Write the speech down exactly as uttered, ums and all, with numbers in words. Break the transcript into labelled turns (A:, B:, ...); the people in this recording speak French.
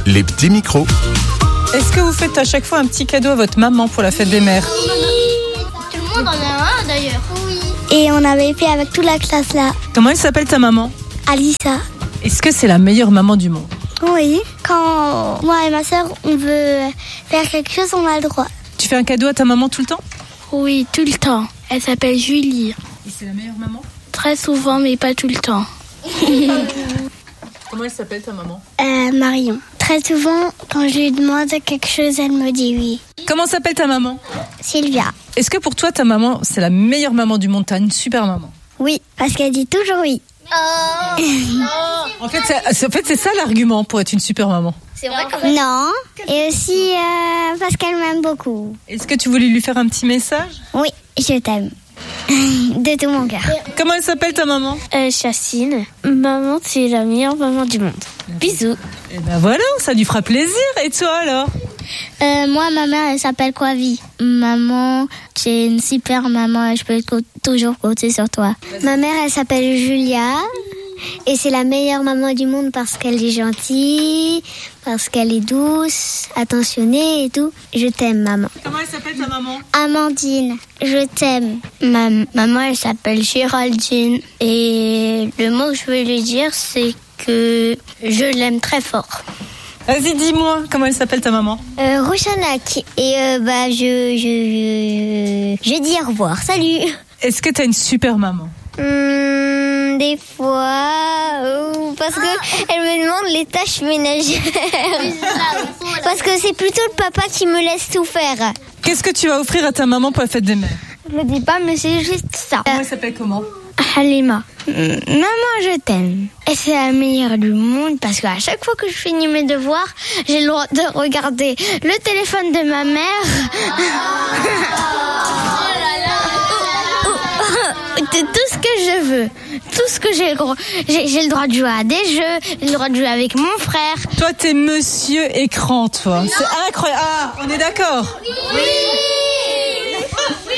A: les petits micros.
B: Est-ce que vous faites à chaque fois un petit cadeau à votre maman pour la fête des mères?
C: Tout le monde en a un d'ailleurs. Oui.
D: Et on avait fait avec toute la classe là.
B: Comment elle s'appelle ta maman?
D: Alissa.
B: Est-ce que c'est la meilleure maman du monde?
D: Oui. Quand moi et ma soeur, on veut faire quelque chose, on a le droit.
B: Tu fais un cadeau à ta maman tout le temps?
E: Oui, tout le temps. Elle s'appelle Julie.
B: Et c'est la meilleure maman?
E: Très souvent, mais pas tout le temps.
B: Comment elle s'appelle ta maman?
D: Euh, Marion. Très souvent, quand je lui demande quelque chose, elle me dit oui.
B: Comment s'appelle ta maman?
D: Sylvia.
B: Est-ce que pour toi, ta maman, c'est la meilleure maman du monde? T'as une super maman?
D: Oui, parce qu'elle dit toujours oui.
C: Oh.
B: En fait, c'est, en fait, c'est ça l'argument pour être une super maman.
C: C'est vrai quand même.
D: Non. Et aussi euh, parce qu'elle m'aime beaucoup.
B: Est-ce que tu voulais lui faire un petit message?
D: Oui, je t'aime. De tout mon cœur.
B: Comment elle s'appelle ta maman?
E: Euh, Chacine. Maman, c'est la meilleure maman du monde. Bisous.
B: Et ben voilà, ça lui fera plaisir. Et toi alors?
D: Euh, moi, ma mère, elle s'appelle Kwavi. Maman, j'ai une super maman et je peux co- toujours compter sur toi. Ma mère, elle s'appelle Julia. Et c'est la meilleure maman du monde parce qu'elle est gentille, parce qu'elle est douce, attentionnée et tout. Je t'aime, maman.
B: Comment elle s'appelle ta maman?
D: Amandine, je t'aime.
E: Ma maman, elle s'appelle Géraldine. Et le mot que je veux lui dire, c'est que je l'aime très fort.
B: Vas-y, dis-moi, comment elle s'appelle ta maman?
D: Euh, Rochanak. Et euh, bah, je, je, je, je dis au revoir. Salut.
B: Est-ce que t'as une super maman?
D: Hum, des fois, euh, parce que elle me demande les tâches ménagères. Parce que c'est plutôt le papa qui me laisse tout faire.
B: Qu'est-ce que tu vas offrir à ta maman pour la fête des mères?
D: Je le dis pas, mais c'est juste ça.
B: Comment elle s'appelle comment?
E: Halima. Maman, je t'aime. Et c'est la meilleure du monde parce qu'à chaque fois que je finis mes devoirs, j'ai le droit de regarder le téléphone de ma mère. Tout ce que je veux, tout ce que j'ai le droit. J'ai, j'ai le droit de jouer à des jeux, j'ai le droit de jouer avec mon frère.
B: Toi, t'es monsieur écran, toi. C'est incroyable. Ah, on est d'accord?
C: Oui.